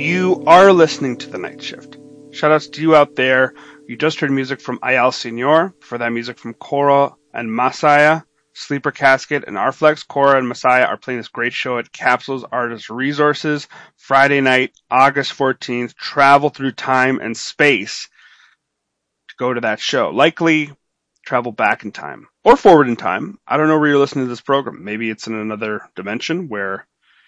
You are listening to The Night Shift. Shoutouts to you out there. You just heard music from Ayal Senor. For that music from Cora and Masaya, Sleeper Casket, and Arflex. Cora and Masaya are playing this great show at Capsules Artist Resources. Friday night, August 14th. Travel through time and space to go to that show. Likely travel back in time or forward in time. I don't know where you're listening to this program. Maybe it's in another dimension where